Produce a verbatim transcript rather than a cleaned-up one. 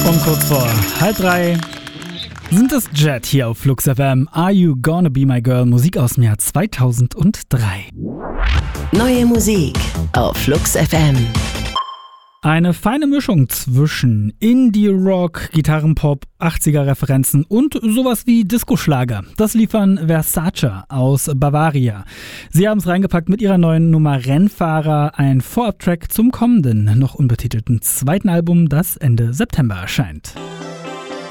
Und kurz vor halb drei sind es Jet hier auf Flux F M. Are You Gonna Be My Girl? Musik aus dem Jahr zweitausenddrei. Neue Musik auf Flux F M. Eine feine Mischung zwischen Indie-Rock, Gitarrenpop, achtziger-Referenzen und sowas wie Disco-Schlager. Das liefern Versace aus Bavaria. Sie haben es reingepackt mit ihrer neuen Nummer Rennfahrer, ein Vorab-Track zum kommenden, noch unbetitelten zweiten Album, das Ende September erscheint.